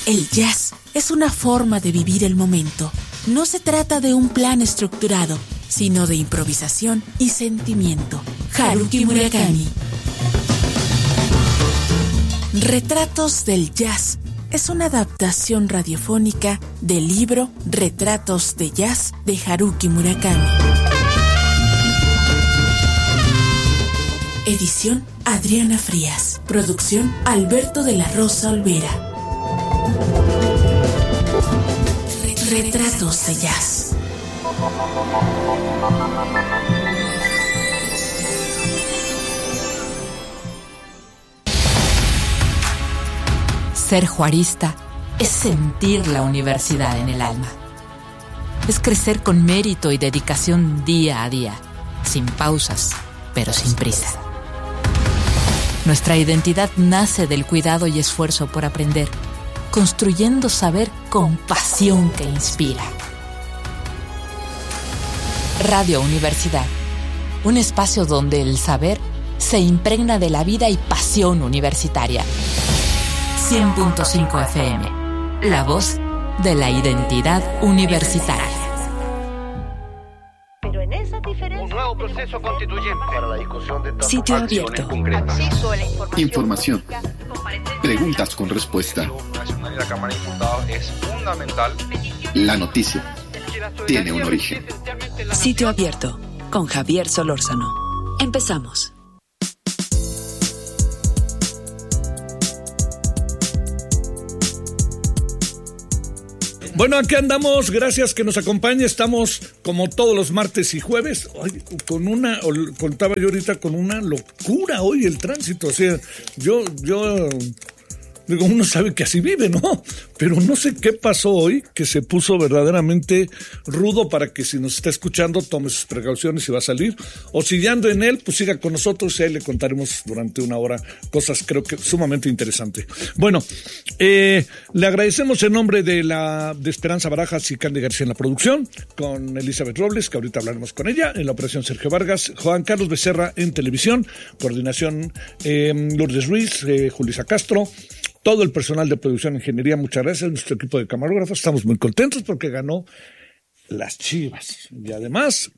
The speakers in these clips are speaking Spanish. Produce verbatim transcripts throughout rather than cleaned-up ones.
El jazz es una forma de vivir el momento. No se trata de un plan estructurado, sino de improvisación y sentimiento. Haruki Murakami. Retratos del Jazz es una adaptación radiofónica del libro Retratos de Jazz de Haruki Murakami. Edición Adriana Frías. Producción Alberto de la Rosa Olvera. Retratos de Jazz. Ser juarista es sentir la universidad en el alma. Es crecer con mérito y dedicación día a día, sin pausas, pero sin prisa. Nuestra identidad nace del cuidado y esfuerzo por aprender, construyendo saber con pasión que inspira. Radio Universidad, un espacio donde el saber se impregna de la vida y pasión universitaria. cien punto cinco F M, la voz de la identidad universitaria. Pero en esa diferencia, un nuevo proceso constituyente para la discusión de Sitio abierto. acceso a la información, Información. Preguntas con respuesta. de la Cámara de Diputados es fundamental. La noticia tiene un origen. Sitio abierto con Javier Solórzano. Empezamos. Bueno, aquí andamos, gracias que nos acompañe. Estamos como todos los martes y jueves, ay, con una, contaba yo ahorita, con una locura hoy el tránsito. O sea, yo, yo, digo, uno sabe que así vive, ¿no? Pero no sé qué pasó hoy, que se puso verdaderamente rudo para que si nos está escuchando tome sus precauciones y va a salir. O si ya ando en él, pues siga con nosotros y ahí le contaremos durante una hora cosas creo que sumamente interesantes. Bueno, eh, le agradecemos en nombre de la de Esperanza Barajas y Candy García en la producción, con Elizabeth Robles, que ahorita hablaremos con ella, en la operación Sergio Vargas, Juan Carlos Becerra en televisión, coordinación eh, Lourdes Ruiz, eh, Julisa Castro, todo el personal de producción e ingeniería, muchas gracias, nuestro equipo de camarógrafos, estamos muy contentos porque ganó las Chivas. Y además,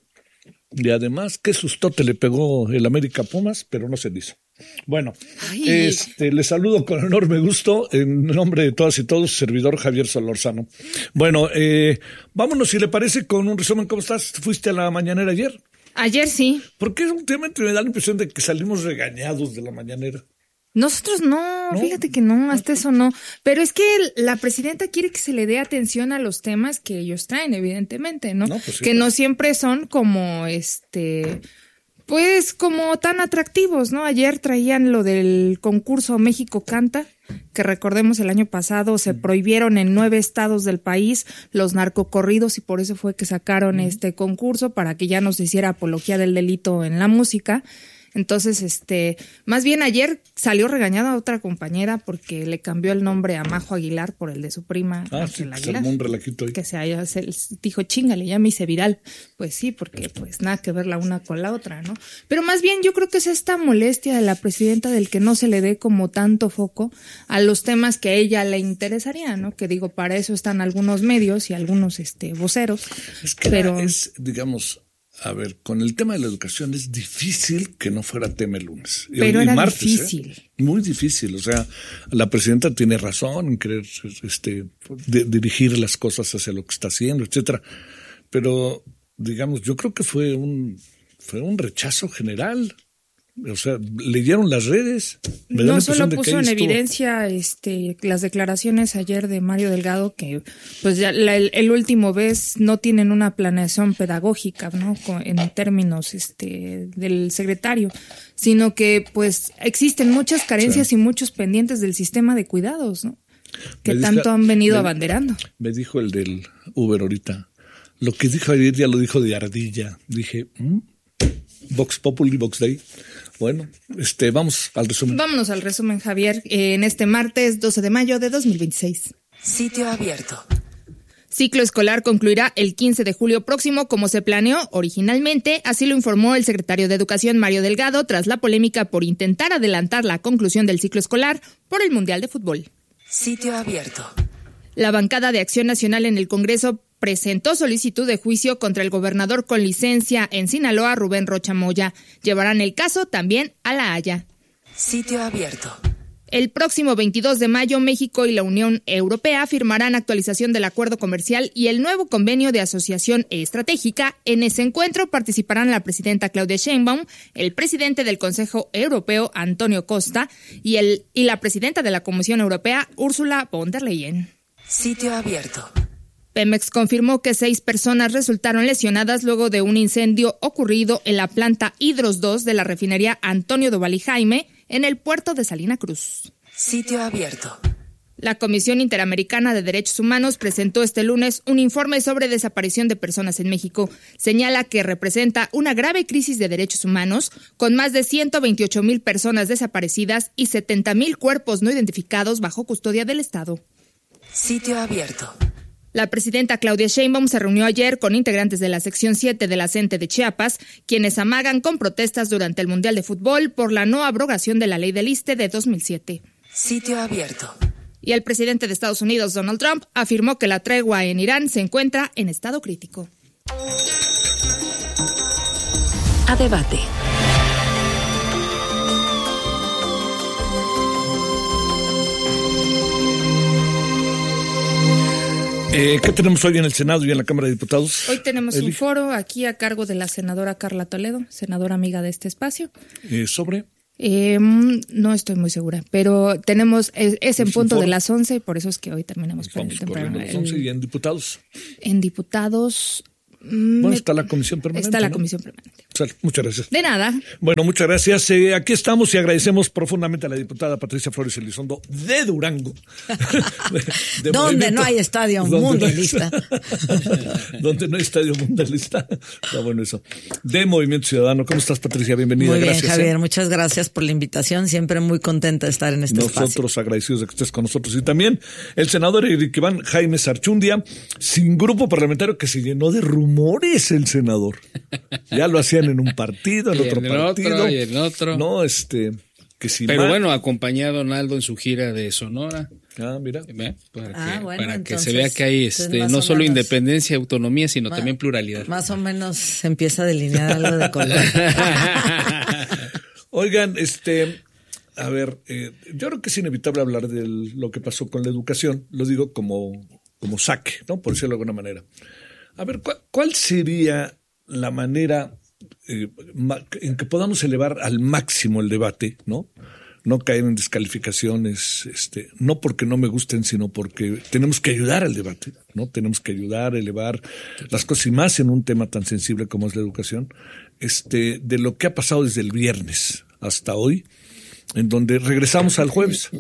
y además, qué sustote le pegó el América Pumas, pero no se le hizo. Bueno, Ay. este, les saludo con enorme gusto, en nombre de todas y todos, servidor Javier Solórzano. Bueno, eh, vámonos, si le parece, con un resumen. ¿Cómo estás? ¿Fuiste a la mañanera ayer? Ayer sí. Porque últimamente me da la impresión de que salimos regañados de la mañanera. Nosotros no, no, fíjate que no, hasta eso no. Pero es que la presidenta quiere que se le dé atención a los temas que ellos traen, evidentemente, ¿no? no pues sí, que claro. No siempre son como, este, pues como tan atractivos, ¿no? Ayer traían lo del concurso México Canta, que recordemos el año pasado se prohibieron en nueve estados del país los narcocorridos y por eso fue que sacaron uh-huh. este concurso para que ya no se hiciera apología del delito en la música. Entonces, este, más bien ayer salió regañada a otra compañera porque le cambió el nombre a Majo Aguilar por el de su prima. Ah, sí, se armó un relajito ahí. Que se, haya, se dijo, chíngale, ya me hice viral. Pues sí, porque pues nada que ver la una con la otra, ¿no? Pero más bien yo creo que es esta molestia de la presidenta del que no se le dé como tanto foco a los temas que a ella le interesarían, ¿no? Que digo, para eso están algunos medios y algunos, este, voceros. Es que pero es, digamos... A ver, con el tema de la educación es difícil que no fuera tema el lunes. Pero y era martes, difícil. ¿eh? Muy difícil. O sea, la presidenta tiene razón en querer este, de, dirigir las cosas hacia lo que está haciendo, etcétera. Pero, digamos, yo creo que fue un, fue un rechazo general. O sea, leyeron las redes. Me no solo puso en evidencia este, las declaraciones ayer de Mario Delgado que, pues ya la, el, el último vez no tienen una planeación pedagógica, ¿no? En términos este del secretario, sino que, pues, existen muchas carencias sí. y muchos pendientes del sistema de cuidados, ¿no? Que me tanto dijo, han venido me, abanderando. Me dijo el del Uber ahorita. Lo que dijo ayer ya lo dijo de Ardilla. Dije, ¿Mm? Vox Populi, Vox Day. Bueno, este, vamos al resumen. Vámonos al resumen, Javier. Eh, en este martes doce de mayo de dos mil veintiséis. Sitio abierto. Ciclo escolar concluirá el quince de julio próximo como se planeó originalmente, así lo informó el secretario de Educación Mario Delgado tras la polémica por intentar adelantar la conclusión del ciclo escolar por el Mundial de Fútbol. Sitio abierto. La bancada de Acción Nacional en el Congreso presentó solicitud de juicio contra el gobernador con licencia en Sinaloa, Rubén Rocha Moya. Llevarán el caso también a La Haya. Sitio abierto. El próximo veintidós de mayo, México y la Unión Europea firmarán actualización del acuerdo comercial y el nuevo convenio de asociación estratégica. En ese encuentro participarán la presidenta Claudia Sheinbaum, el presidente del Consejo Europeo, Antonio Costa, y, el, y la presidenta de la Comisión Europea, Ursula von der Leyen. Sitio abierto. Pemex confirmó que seis personas resultaron lesionadas luego de un incendio ocurrido en la planta Hidros dos de la refinería Antonio Doval y Jaime, en el puerto de Salina Cruz. Sitio abierto. La Comisión Interamericana de Derechos Humanos presentó este lunes un informe sobre desaparición de personas en México. Señala que representa una grave crisis de derechos humanos, con más de ciento veintiocho mil personas desaparecidas y setenta mil cuerpos no identificados bajo custodia del Estado. Sitio abierto. La presidenta Claudia Sheinbaum se reunió ayer con integrantes de la sección siete de la C E N T E de Chiapas, quienes amagan con protestas durante el Mundial de Fútbol por la no abrogación de la ley del ISSSTE de dos mil siete. Sitio abierto. Y el presidente de Estados Unidos, Donald Trump, afirmó que la tregua en Irán se encuentra en estado crítico. A debate. Eh, ¿Qué tenemos hoy en el Senado y en la Cámara de Diputados? Hoy tenemos Eli. un foro aquí a cargo de la senadora Carla Toledo, senadora amiga de este espacio. Eh, ¿Sobre? Eh, no estoy muy segura, pero tenemos, es, es en Pues punto un de foro. las once, por eso es que hoy terminamos Vamos temprano. corriendo a las once. El- ¿Y en diputados? En diputados... mm, Bueno, me- está la comisión permanente, Está la ¿no? comisión permanente. Sale, muchas gracias. De nada. Bueno, muchas gracias. Eh, aquí estamos y agradecemos profundamente a la diputada Patricia Flores Elizondo de Durango. De- de Donde Movimiento- no hay estadio Donde no hay- mundialista. Donde no hay estadio mundialista. Está bueno eso. De Movimiento Ciudadano. ¿Cómo estás, Patricia? Bienvenida. Muy bien, gracias. Javier. eh. Muchas gracias por la invitación. Siempre muy contenta de estar en este Nosotros espacio. agradecidos de que estés con nosotros. Y también el senador Eric Iván Jaime Sarchundia, sin grupo parlamentario, que se llenó de rumores el senador. Ya lo hacían en un partido, en Y otro en el partido. otro, y en otro. No, este, que si Pero ma- bueno, acompañó a Donaldo en su gira de Sonora. Ah, mira. ¿Ve? Para, Ah, que, bueno, para que entonces, se vea que hay entonces este, más no o solo menos. independencia y autonomía, sino Ma- también pluralidad. Más o menos se empieza a delinear algo de color. Oigan, este, a ver, eh, yo creo que es inevitable hablar de lo que pasó con la educación. Lo digo como, como saque, ¿no? Por decirlo de alguna manera. A ver, ¿cuál, cuál sería la manera eh, ma- en que podamos elevar al máximo el debate, ¿no? No caer en descalificaciones, este, no porque no me gusten, sino porque tenemos que ayudar al debate, ¿no? Tenemos que ayudar a elevar las cosas, y más en un tema tan sensible como es la educación, este, de lo que ha pasado desde el viernes hasta hoy, en donde regresamos al jueves.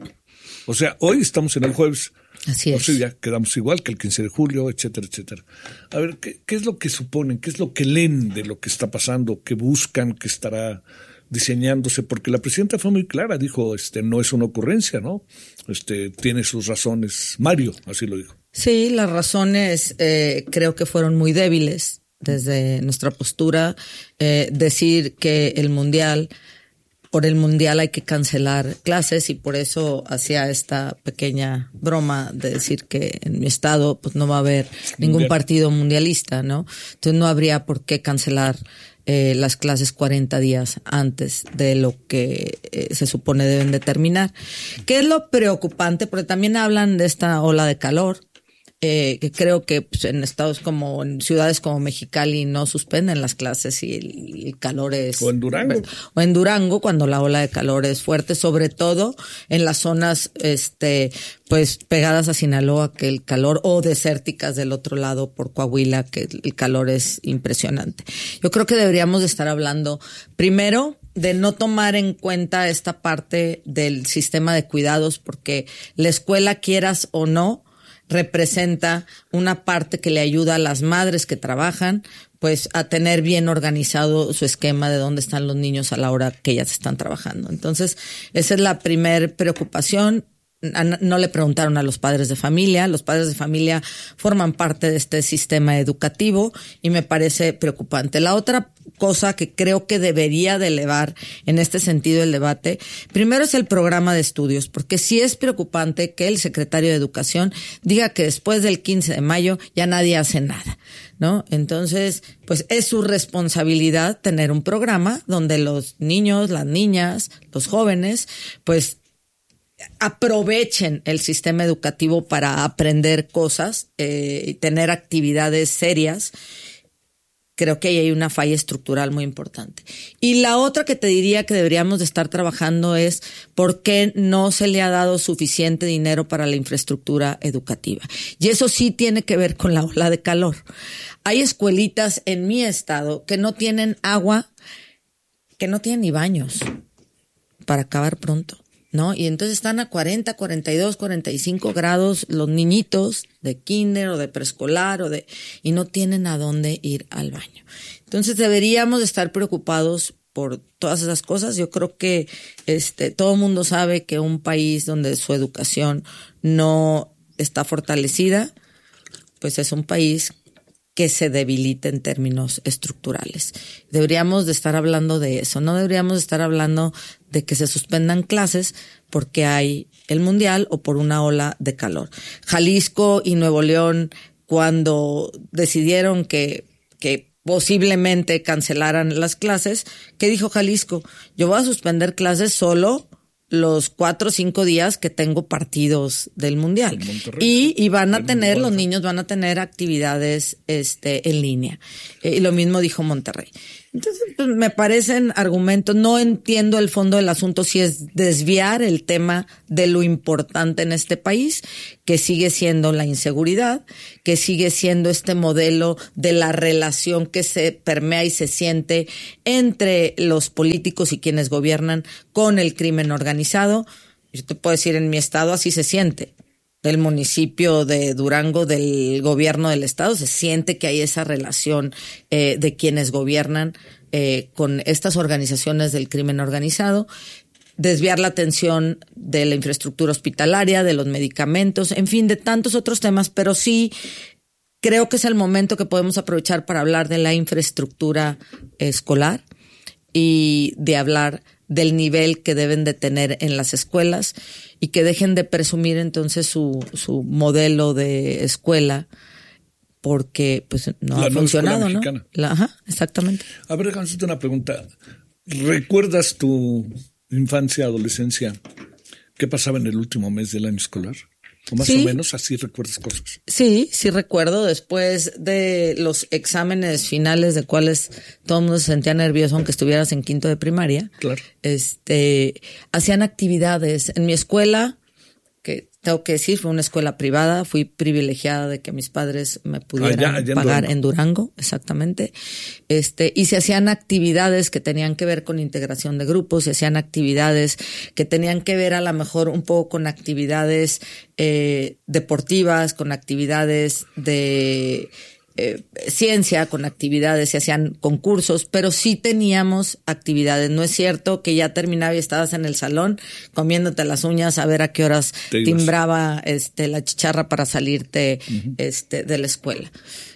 O sea, hoy estamos en el jueves. Así O es. sea, ya quedamos igual que el quince de julio, etcétera, etcétera. A ver, ¿qué, qué es lo que suponen? ¿Qué es lo que leen de lo que está pasando? ¿Qué buscan? ¿Qué estará diseñándose? Porque la presidenta fue muy clara, dijo, este, no es una ocurrencia, ¿no? Este, tiene sus razones. Mario, así lo dijo. Sí, las razones eh, creo que fueron muy débiles desde nuestra postura. Eh, decir que el mundial, por el mundial hay que cancelar clases, y por eso hacía esta pequeña broma de decir que en mi estado pues no va a haber ningún Mundial. partido mundialista, ¿no? Entonces no habría por qué cancelar eh, las clases cuarenta días antes de lo que eh, se supone deben de terminar. ¿Qué es lo preocupante? Porque también hablan de esta ola de calor. Eh, que creo que pues, en estados como, en ciudades como Mexicali no suspenden las clases y el, el calor es... O en Durango. O en Durango, cuando la ola de calor es fuerte, sobre todo en las zonas, este, pues pegadas a Sinaloa, que el calor, o desérticas del otro lado por Coahuila, que el calor es impresionante. Yo creo que deberíamos de estar hablando primero de no tomar en cuenta esta parte del sistema de cuidados, porque la escuela, quieras o no, representa una parte que le ayuda a las madres que trabajan, pues a tener bien organizado su esquema de dónde están los niños a la hora que ellas están trabajando. Entonces, esa es la primer preocupación. no le preguntaron a los padres de familia. Los padres de familia forman parte de este sistema educativo y me parece preocupante. La otra cosa que creo que debería de elevar en este sentido el debate, primero es el programa de estudios, porque sí es preocupante que el secretario de Educación diga que después del quince de mayo ya nadie hace nada, ¿no? Entonces, pues es su responsabilidad tener un programa donde los niños, las niñas, los jóvenes, pues aprovechen el sistema educativo para aprender cosas eh, y tener actividades serias. Creo que ahí hay una falla estructural muy importante. Y la otra que te diría que deberíamos de estar trabajando es por qué no se le ha dado suficiente dinero para la infraestructura educativa. Y eso sí tiene que ver con la ola de calor. Hay escuelitas en mi estado que no tienen agua, que no tienen ni baños para acabar pronto, ¿no? Y entonces están a cuarenta, cuarenta y dos, cuarenta y cinco grados los niñitos de kinder o de preescolar o de y no tienen a dónde ir al baño. Entonces deberíamos estar preocupados por todas esas cosas. Yo creo que este todo el mundo sabe que un país donde su educación no está fortalecida, pues es un país que se debilita en términos estructurales. Deberíamos de estar hablando de eso, no deberíamos de estar hablando de que se suspendan clases porque hay el mundial o por una ola de calor. Jalisco y Nuevo León, cuando decidieron que, que posiblemente cancelaran las clases, ¿qué dijo Jalisco? Yo voy a suspender clases solo los cuatro o cinco días que tengo partidos del mundial. Y, y van a tener, los niños van a tener actividades este en línea. Eh, y lo mismo dijo Monterrey. Entonces, pues, me parecen argumentos, no entiendo el fondo del asunto, si es desviar el tema de lo importante en este país, que sigue siendo la inseguridad, que sigue siendo este modelo de la relación que se permea y se siente entre los políticos y quienes gobiernan con el crimen organizado. Yo te puedo decir, en mi estado así se siente. Del municipio de Durango, del gobierno del estado, se siente que hay esa relación eh, de quienes gobiernan eh, con estas organizaciones del crimen organizado, desviar la atención de la infraestructura hospitalaria, de los medicamentos, en fin, de tantos otros temas, pero sí creo que es el momento que podemos aprovechar para hablar de la infraestructura escolar y de hablar del nivel que deben de tener en las escuelas y que dejen de presumir entonces su, su modelo de escuela porque pues no la ha funcionado, ¿no? La, ajá, exactamente. A ver, déjame hacerte una pregunta. ¿Recuerdas tu infancia, adolescencia? ¿Qué pasaba en el último mes del año escolar? O más sí. o menos así recuerdas cosas. Sí, sí recuerdo. Después de los exámenes finales de cuales todo el mundo se sentía nervioso aunque estuvieras en quinto de primaria. Claro. Este, hacían actividades en mi escuela, que tengo que decir, fue una escuela privada, fui privilegiada de que mis padres me pudieran allá, allá pagar en Durango. en Durango, exactamente. Este, y se hacían actividades que tenían que ver con integración de grupos, se hacían actividades que tenían que ver a lo mejor un poco con actividades eh, deportivas, con actividades de Eh, ciencia, con actividades, se hacían concursos, pero sí teníamos actividades. No es cierto que ya terminaba y estabas en el salón comiéndote las uñas a ver a qué horas Te timbraba este la chicharra para salirte uh-huh. este de la escuela.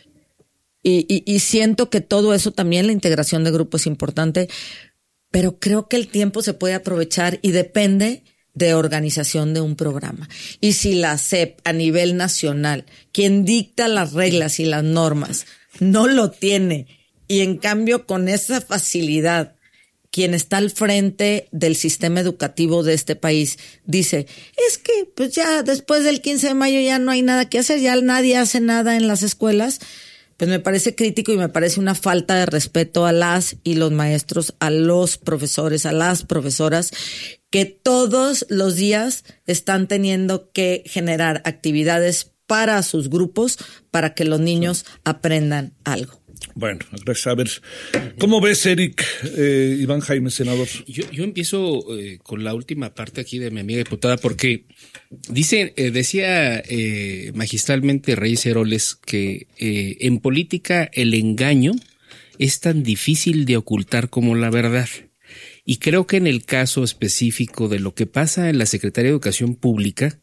Y, y, y siento que todo eso también, la integración de grupos es importante, pero creo que el tiempo se puede aprovechar y depende de organización de un programa. Y si la S E P a nivel nacional, quien dicta las reglas y las normas, no lo tiene, y en cambio con esa facilidad, quien está al frente del sistema educativo de este país dice, es que pues ya después del quince de mayo ya no hay nada que hacer, ya nadie hace nada en las escuelas, pues me parece crítico y me parece una falta de respeto a las y los maestros, a los profesores, a las profesoras, que todos los días están teniendo que generar actividades para sus grupos para que los niños aprendan algo. Bueno, gracias. A ver, ¿cómo ves, Eric, eh, Iván Jaime, senador? Yo, yo empiezo eh, con la última parte aquí de mi amiga diputada, porque dice, eh, decía eh, magistralmente Reyes Heroles que eh, en política el engaño es tan difícil de ocultar como la verdad. Y creo que en el caso específico de lo que pasa en la Secretaría de Educación Pública,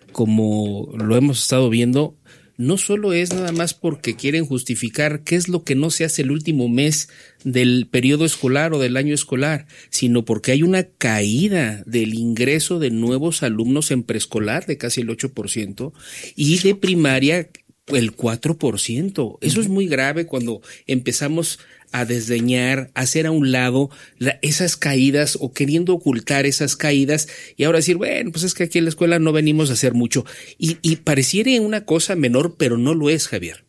como lo hemos estado viendo, no solo es nada más porque quieren justificar qué es lo que no se hace el último mes del periodo escolar o del año escolar, sino porque hay una caída del ingreso de nuevos alumnos en preescolar de casi el ocho por ciento y de primaria el cuatro por ciento. Eso es muy grave cuando empezamos a desdeñar, a hacer a un lado la, esas caídas o queriendo ocultar esas caídas y ahora decir, bueno, pues es que aquí en la escuela no venimos a hacer mucho. Y, y pareciera una cosa menor, pero no lo es, Javier.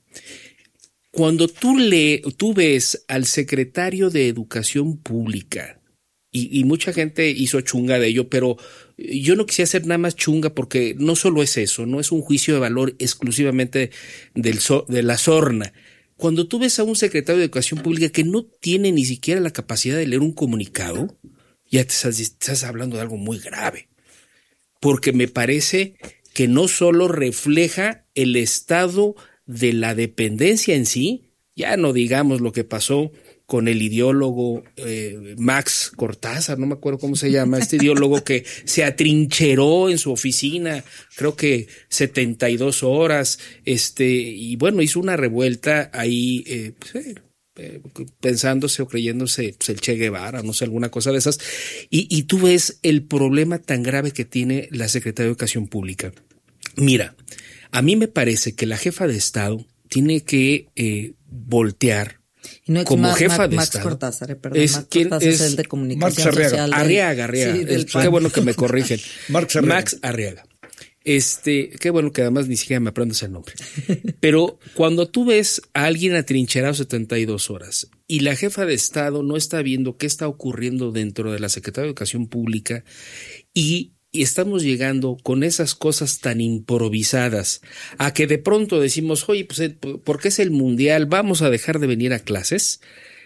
Cuando tú, le, tú ves al secretario de Educación Pública, y, y mucha gente hizo chunga de ello, pero yo no quisiera hacer nada más chunga porque no solo es eso, no es un juicio de valor exclusivamente del so, de la sorna. Cuando tú ves a un secretario de Educación Pública que no tiene ni siquiera la capacidad de leer un comunicado, ya te estás, estás hablando de algo muy grave. Porque me parece que no solo refleja el estado de la dependencia en sí, ya no digamos lo que pasó con el ideólogo eh, Max Cortázar, no me acuerdo cómo se llama, este ideólogo que se atrincheró en su oficina, creo que setenta y dos horas, este, y bueno, hizo una revuelta ahí, eh, pues, eh, eh, pensándose o creyéndose pues, el Che Guevara, no sé, alguna cosa de esas, y, y tú ves el problema tan grave que tiene la Secretaría de Educación Pública. Mira, a mí me parece que la jefa de Estado tiene que eh, voltear y no como Max, jefa Max, de Max Estado. Cortázar, eh, perdón, es, Max ¿quién Cortázar es? es el de comunicación Marx social. Del, Arriaga, Arriaga. Sí, es, qué bueno que me corrigen. Marx Arriaga. Max Arriaga. Este, qué bueno que además ni siquiera me aprendes el nombre. Pero cuando tú ves a alguien atrincherado setenta y dos horas y la jefa de Estado no está viendo qué está ocurriendo dentro de la Secretaría de Educación Pública y Y estamos llegando con esas cosas tan improvisadas a que de pronto decimos, oye, pues, ¿por qué es el mundial? ¿Vamos a dejar de venir a clases?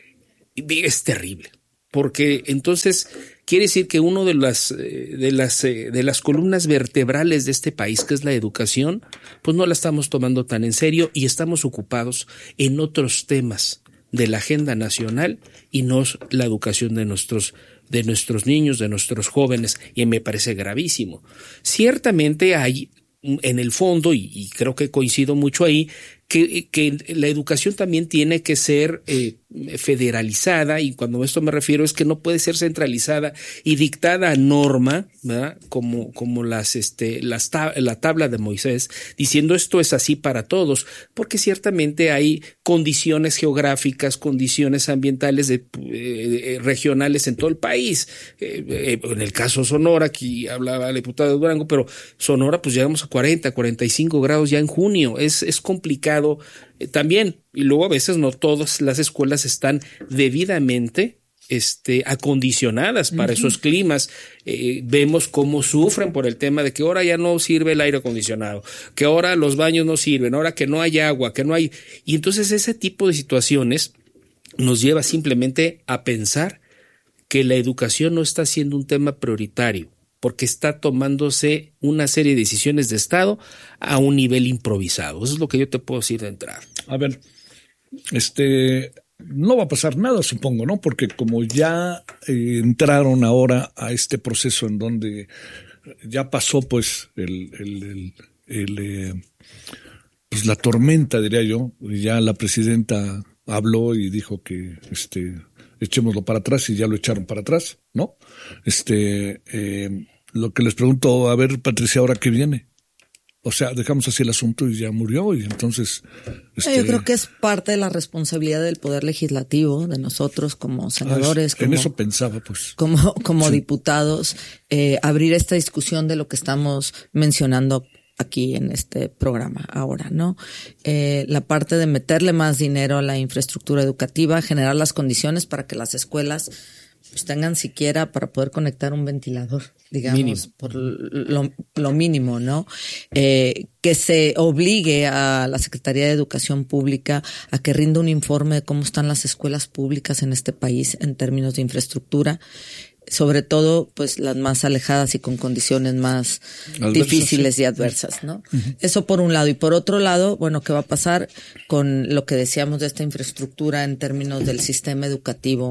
Es terrible, porque entonces quiere decir que uno de las, de las, de las columnas vertebrales de este país, que es la educación, pues no la estamos tomando tan en serio y estamos ocupados en otros temas de la agenda nacional y no la educación de nuestros de nuestros niños, de nuestros jóvenes, y me parece gravísimo. Ciertamente hay en el fondo, y, y creo que coincido mucho ahí, que, que la educación también tiene que ser eh, federalizada, y cuando a esto me refiero es que no puede ser centralizada y dictada a norma, ¿verdad? Como, como las, este, las tab- la tabla de Moisés, diciendo esto es así para todos, porque ciertamente hay condiciones geográficas, condiciones ambientales de, eh, regionales en todo el país. Eh, eh, en el caso Sonora, aquí hablaba el diputado de Durango, pero Sonora pues llegamos a cuarenta, cuarenta y cinco grados ya en junio, es, es complicado eh, también, y luego a veces no todas las escuelas están debidamente este, acondicionadas para uh-huh. esos climas. Eh, vemos cómo sufren por el tema de que ahora ya no sirve el aire acondicionado, que ahora los baños no sirven, ahora que no hay agua, que no hay... Y entonces ese tipo de situaciones nos lleva simplemente a pensar que la educación no está siendo un tema prioritario, porque está tomándose una serie de decisiones de Estado a un nivel improvisado. Eso es lo que yo te puedo decir de entrada. A ver, este, no va a pasar nada, supongo, ¿no? Porque como ya eh, entraron ahora a este proceso en donde ya pasó, pues, el, el, el, el eh, pues la tormenta, diría yo, ya la presidenta habló y dijo que, este, echémoslo para atrás y ya lo echaron para atrás, ¿no? Este, eh, lo que les pregunto, a ver, Patricia, ¿ahora qué viene? O sea, dejamos así el asunto y ya murió y entonces... Este... Yo creo que es parte de la responsabilidad del Poder Legislativo, de nosotros como senadores. Ah, en como, eso pensaba, pues. Como, como sí. diputados, eh, abrir esta discusión de lo que estamos mencionando aquí en este programa ahora, ¿no? Eh, la parte de meterle más dinero a la infraestructura educativa, generar las condiciones para que las escuelas pues tengan siquiera para poder conectar un ventilador, digamos, mínimo. por lo, lo mínimo, ¿no? Eh, que se obligue a la Secretaría de Educación Pública a que rinda un informe de cómo están las escuelas públicas en este país en términos de infraestructura, sobre todo pues las más alejadas y con condiciones más adversas, difíciles sí. y adversas, ¿no? Uh-huh. Eso por un lado. Y por otro lado, bueno, ¿qué va a pasar con lo que decíamos de esta infraestructura en términos del sistema educativo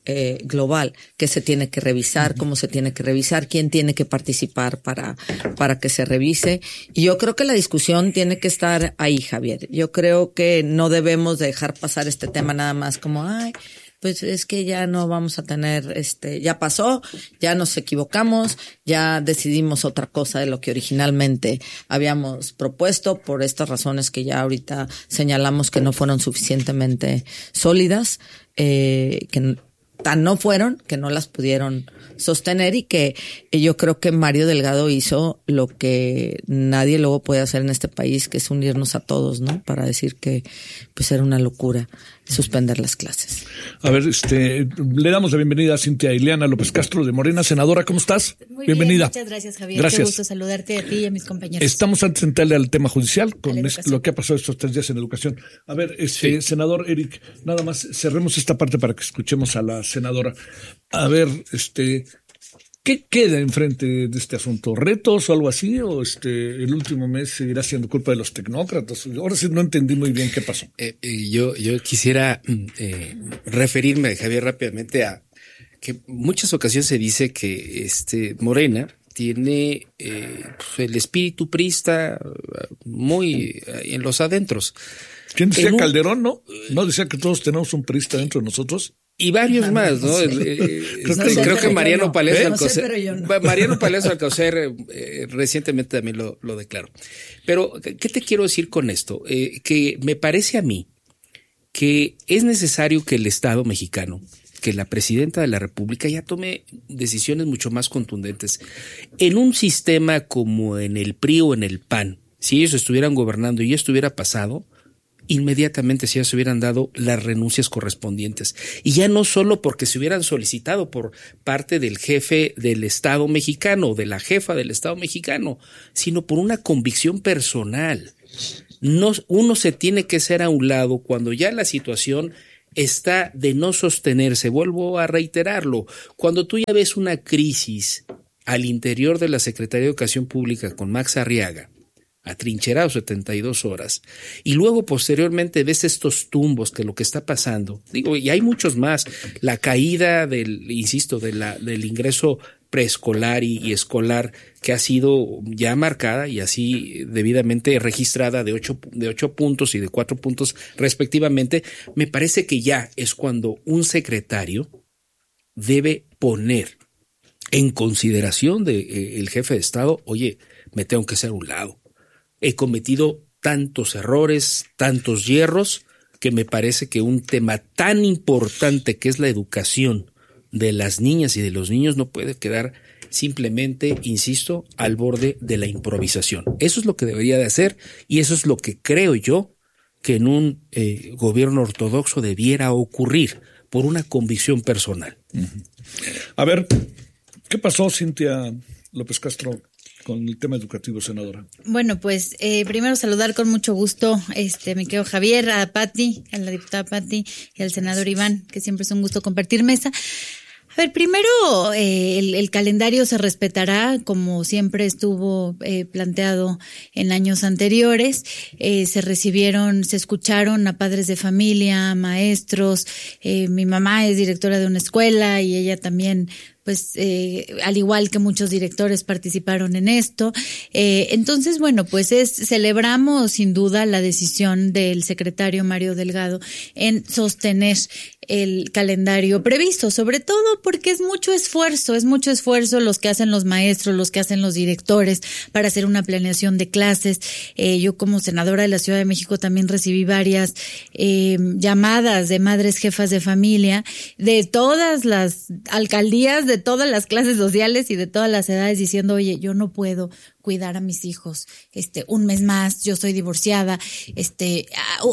eh, global que se tiene que revisar, cómo se tiene que revisar, quién tiene que participar para, para que se revise. Y yo creo que la discusión tiene que estar ahí, Javier. Yo creo que no debemos dejar pasar este tema nada más como, ay, pues es que ya no vamos a tener, este, ya pasó, ya nos equivocamos, ya decidimos otra cosa de lo que originalmente habíamos propuesto por estas razones que ya ahorita señalamos que no fueron suficientemente sólidas, eh, que tan no fueron que no las pudieron sostener y que yo creo que Mario Delgado hizo lo que nadie luego puede hacer en este país, que es unirnos a todos, ¿no? Para decir que pues era una locura suspender las clases. A ver, este, le damos la bienvenida a Cintia Ileana López Castro de Morena. Senadora, ¿cómo estás? Muy Bienvenida. Bien, muchas gracias, Javier. Gracias. Qué gusto saludarte a ti y a mis compañeros. Estamos antes de entrarle al tema judicial con es, lo que ha pasado estos tres días en educación. A ver, este, sí. Senador Eric, nada más cerremos esta parte para que escuchemos a la senadora. A ver, este, ¿qué queda enfrente de este asunto? ¿Retos o algo así? ¿O este el último mes seguirá siendo culpa de los tecnócratas? Ahora sí no entendí muy bien qué pasó. Eh, eh, yo, yo quisiera eh, referirme, Javier, rápidamente a que muchas ocasiones se dice que este Morena tiene eh, el espíritu priista muy en los adentros. ¿Quién decía un, Calderón, no? ¿No decía que todos tenemos un priista dentro de nosotros? Y varios no, más, ¿no? no sé. eh, no creo sé, creo que Mariano no. Palacio ¿Eh? Alcocer, no sé, yo no. Mariano Palacio Alcocer eh, recientemente también lo, lo declaró. Pero, ¿qué te quiero decir con esto? Eh, que me parece a mí que es necesario que el Estado mexicano, que la presidenta de la República ya tome decisiones mucho más contundentes. En un sistema como en el P R I o en el P A N, si ellos estuvieran gobernando y ya estuviera pasado, inmediatamente se se hubieran dado las renuncias correspondientes. Y ya no solo porque se hubieran solicitado por parte del jefe del Estado mexicano o de la jefa del Estado mexicano, sino por una convicción personal. No, uno se tiene que hacer a un lado cuando ya la situación está de no sostenerse. Vuelvo a reiterarlo. Cuando tú ya ves una crisis al interior de la Secretaría de Educación Pública con Max Arriaga, atrincherado setenta y dos horas, y luego posteriormente ves estos tumbos que lo que está pasando, digo, y hay muchos más, la caída del, insisto, de la, del ingreso preescolar y, y escolar que ha sido ya marcada y así debidamente registrada de ocho, de ocho puntos y de cuatro puntos respectivamente, me parece que ya es cuando un secretario debe poner en consideración de eh, el jefe de Estado, oye, me tengo que hacer a un lado. He cometido tantos errores, tantos hierros, que me parece que un tema tan importante que es la educación de las niñas y de los niños no puede quedar simplemente, insisto, al borde de la improvisación. Eso es lo que debería de hacer y eso es lo que creo yo que en un eh, gobierno ortodoxo debiera ocurrir por una convicción personal. Uh-huh. A ver, ¿qué pasó, Cintia López Castro, con el tema educativo, senadora? Bueno, pues eh, primero saludar con mucho gusto, este, mi querido Javier, a Pati, a la diputada Pati y al senador Iván, que siempre es un gusto compartir mesa. A ver, primero eh, el, el calendario se respetará como siempre estuvo eh, planteado en años anteriores. Eh, se recibieron, se escucharon a padres de familia, maestros. Eh, mi mamá es directora de una escuela y ella también, pues, eh, al igual que muchos directores participaron en esto. Eh, entonces, bueno, pues es, celebramos sin duda la decisión del secretario Mario Delgado en sostener el calendario previsto, sobre todo porque es mucho esfuerzo, es mucho esfuerzo los que hacen los maestros, los que hacen los directores para hacer una planeación de clases. Eh, yo como senadora de la Ciudad de México también recibí varias eh, llamadas de madres jefas de familia de todas las alcaldías, de todas las clases sociales y de todas las edades diciendo, oye, yo no puedo cuidar a mis hijos este un mes más, yo soy divorciada. Este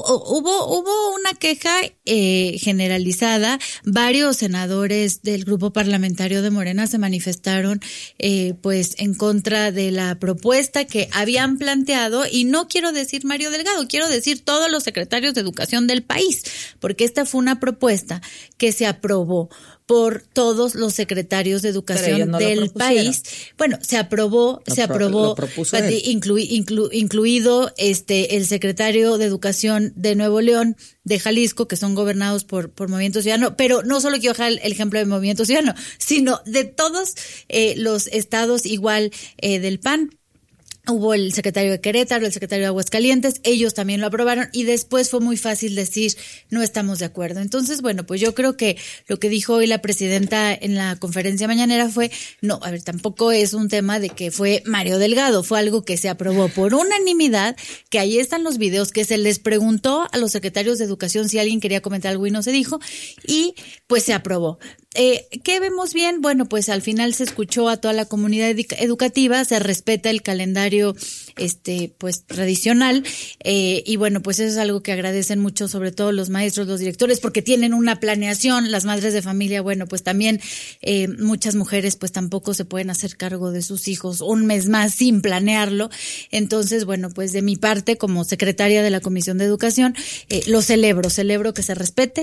hubo hubo una queja eh, generalizada. Varios senadores del grupo parlamentario de Morena se manifestaron eh, pues en contra de la propuesta que habían planteado, y no quiero decir Mario Delgado, quiero decir todos los secretarios de educación del país, porque esta fue una propuesta que se aprobó por todos los secretarios de educación no del país. Bueno, se aprobó, no, se aprobó aprobó, inclu, inclu, incluido este el secretario de Educación de Nuevo León, de Jalisco, que son gobernados por, por Movimiento Ciudadano, pero no solo quiero dejar el, el ejemplo de Movimiento Ciudadano, sino de todos eh, los estados igual eh, del P A N. Hubo el secretario de Querétaro, el secretario de Aguascalientes, ellos también lo aprobaron y después fue muy fácil decir no estamos de acuerdo. Entonces, bueno, pues yo creo que lo que dijo hoy la presidenta en la conferencia mañanera fue, no, a ver, tampoco es un tema de que fue Mario Delgado, fue algo que se aprobó por unanimidad, que ahí están los videos, que se les preguntó a los secretarios de Educación si alguien quería comentar algo y no se dijo, y pues se aprobó. Eh, ¿Qué vemos bien? Bueno, pues al final se escuchó a toda la comunidad educativa, se respeta el calendario este pues tradicional eh, y bueno, pues eso es algo que agradecen mucho, sobre todo los maestros, los directores, porque tienen una planeación. Las madres de familia, bueno, pues también eh, muchas mujeres pues tampoco se pueden hacer cargo de sus hijos un mes más sin planearlo. Entonces, bueno, pues de mi parte como secretaria de la Comisión de Educación eh, lo celebro, celebro que se respete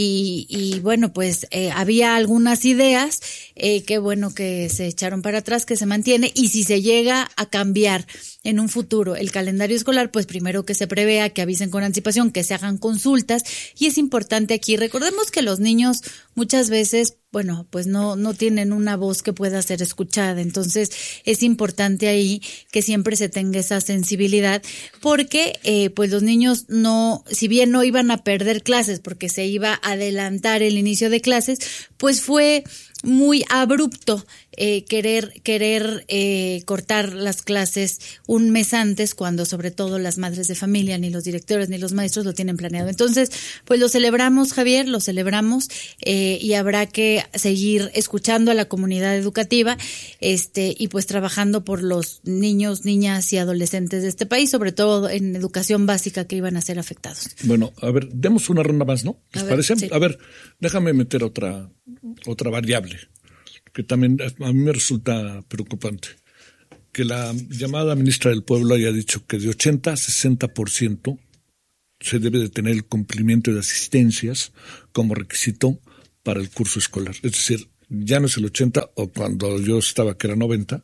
y, y bueno, pues eh, había algunas ideas eh, que bueno que se echaron para atrás, que se mantiene, y si se llega a cambiar en un futuro el calendario escolar, pues primero que se prevea, que avisen con anticipación, que se hagan consultas, y es importante aquí, recordemos que los niños muchas veces, bueno, pues no, no tienen una voz que pueda ser escuchada, entonces es importante ahí que siempre se tenga esa sensibilidad, porque eh, pues los niños no, si bien no iban a perder clases porque se iba a adelantar el inicio de clases, pues fue muy abrupto eh, querer querer eh, cortar las clases un mes antes, cuando sobre todo las madres de familia, ni los directores ni los maestros lo tienen planeado. Entonces, pues lo celebramos, Javier, lo celebramos eh, y habrá que seguir escuchando a la comunidad educativa este y pues trabajando por los niños, niñas y adolescentes de este país, sobre todo en educación básica, que iban a ser afectados. Bueno, a ver, demos una ronda más, ¿no? ¿Les a parece? Ver, sí. A ver, déjame meter otra otra variable que también a mí me resulta preocupante. Que la llamada ministra del Pueblo haya dicho que de ochenta a sesenta por ciento se debe de tener el cumplimiento de asistencias como requisito para el curso escolar. Es decir, ya no es el ochenta, o cuando yo estaba que era noventa,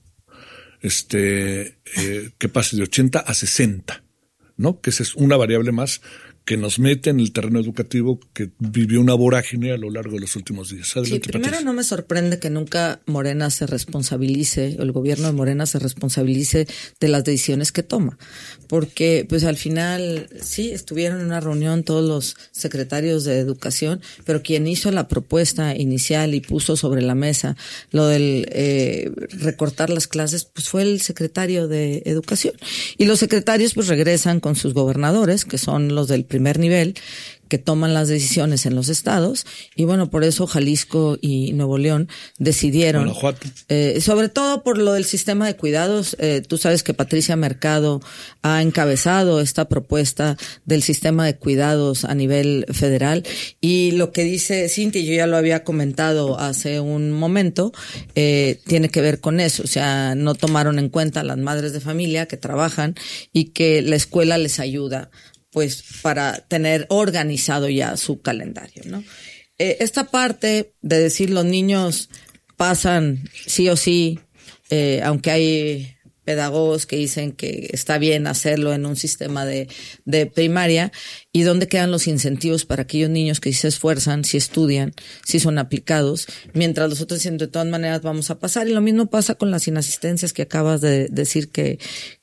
este, eh, que pase de ochenta a sesenta, ¿no? Que esa es una variable más que nos mete en el terreno educativo, que vivió una vorágine a lo largo de los últimos días. Adelante, sí, primero Patricia. No me sorprende que nunca Morena se responsabilice, o el gobierno de Morena se responsabilice de las decisiones que toma, porque pues al final sí estuvieron en una reunión todos los secretarios de educación, pero quien hizo la propuesta inicial y puso sobre la mesa lo del eh, recortar las clases, pues fue el secretario de educación, y los secretarios pues regresan con sus gobernadores, que son los del primer nivel, que toman las decisiones en los estados, y bueno, por eso Jalisco y Nuevo León decidieron, Guanajuato. Eh, sobre todo por lo del sistema de cuidados. Eh, tú sabes que Patricia Mercado ha encabezado esta propuesta del sistema de cuidados a nivel federal, y lo que dice Cintia, yo ya lo había comentado hace un momento, eh, tiene que ver con eso. O sea, no tomaron en cuenta a las madres de familia que trabajan y que la escuela les ayuda pues para tener organizado ya su calendario, ¿no? Eh, esta parte de decir los niños pasan sí o sí, eh, aunque hay pedagogos que dicen que está bien hacerlo en un sistema de, de primaria, y dónde quedan los incentivos para aquellos niños que sí se esfuerzan, sí estudian, sí son aplicados, mientras los otros dicen de todas maneras vamos a pasar. Y lo mismo pasa con las inasistencias que acabas de decir que,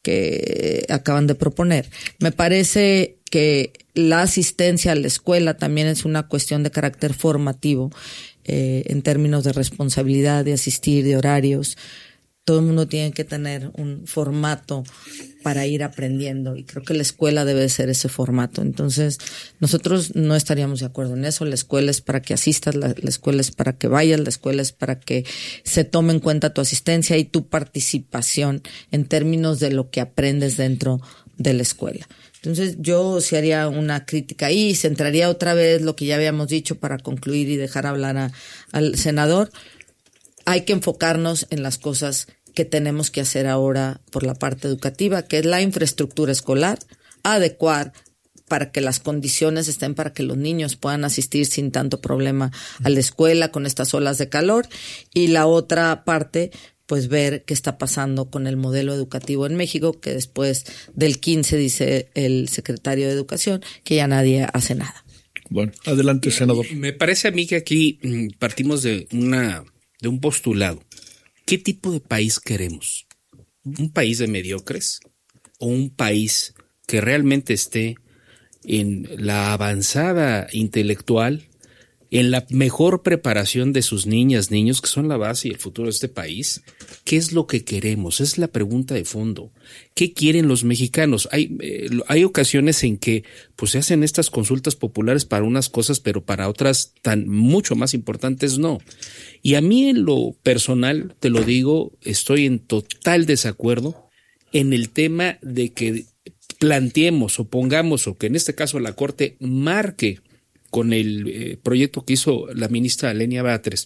que acaban de proponer. Me parece que la asistencia a la escuela también es una cuestión de carácter formativo, eh, en términos de responsabilidad, de asistir, de horarios. Todo el mundo tiene que tener un formato para ir aprendiendo, y creo que la escuela debe ser ese formato. Entonces, nosotros no estaríamos de acuerdo en eso. La escuela es para que asistas, la, la escuela es para que vayas, la escuela es para que se tome en cuenta tu asistencia y tu participación en términos de lo que aprendes dentro de la escuela. Entonces, yo sí haría una crítica ahí, y centraría otra vez lo que ya habíamos dicho para concluir y dejar hablar a, al senador. Hay que enfocarnos en las cosas que tenemos que hacer ahora por la parte educativa, que es la infraestructura escolar, adecuar para que las condiciones estén para que los niños puedan asistir sin tanto problema a la escuela con estas olas de calor, y la otra parte, pues ver qué está pasando con el modelo educativo en México, que después del quince dice el secretario de Educación que ya nadie hace nada. Bueno, adelante, senador. Me parece a mí que aquí partimos de una de un postulado. ¿Qué tipo de país queremos? ¿Un país de mediocres o un país que realmente esté en la avanzada intelectual, en la mejor preparación de sus niñas, niños, que son la base y el futuro de este país? ¿Qué es lo que queremos? Es la pregunta de fondo. ¿Qué quieren los mexicanos? Hay, eh, hay ocasiones en que pues se hacen estas consultas populares para unas cosas, pero para otras tan mucho más importantes no. Y a mí en lo personal, te lo digo, estoy en total desacuerdo en el tema de que planteemos o pongamos, o que en este caso la Corte marque con el eh, proyecto que hizo la ministra Lenia Batres,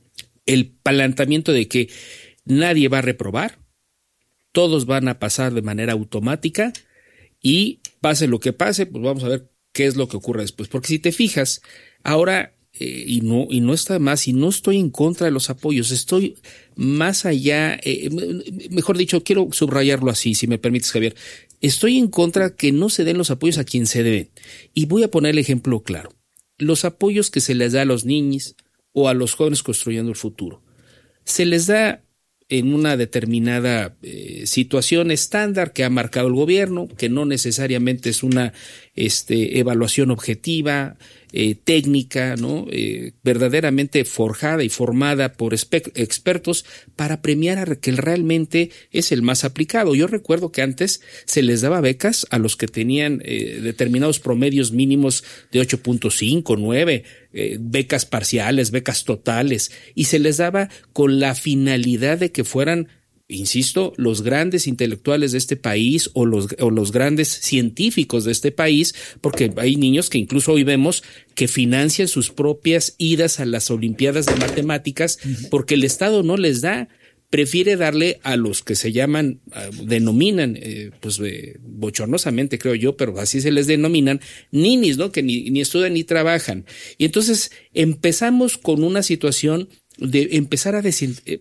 el planteamiento de que nadie va a reprobar, todos van a pasar de manera automática y pase lo que pase, pues vamos a ver qué es lo que ocurre después. Porque si te fijas, ahora, eh, y no y no está más, y no estoy en contra de los apoyos, estoy más allá, eh, mejor dicho, quiero subrayarlo así, si me permites, Javier, estoy en contra que no se den los apoyos a quien se deben. Y voy a poner el ejemplo claro. Los apoyos que se les da a los niños o a los jóvenes construyendo el futuro, se les da en una determinada eh, situación estándar que ha marcado el gobierno, que no necesariamente es una este, evaluación objetiva, eh, técnica, ¿no? Eh, verdaderamente forjada y formada por expertos para premiar a que realmente es el más aplicado. Yo recuerdo que antes se les daba becas a los que tenían eh, determinados promedios mínimos de ocho punto cinco, nueve, eh, becas parciales, becas totales, y se les daba con la finalidad de que fueran, insisto, los grandes intelectuales de este país o los, o los grandes científicos de este país, porque hay niños que incluso hoy vemos que financian sus propias idas a las Olimpiadas de Matemáticas porque el Estado no les da, prefiere darle a los que se llaman, uh, denominan, eh, pues eh, bochornosamente creo yo, pero así se les denominan, ninis, ¿no? Que ni, ni estudian ni trabajan. Y entonces empezamos con una situación de empezar a decir,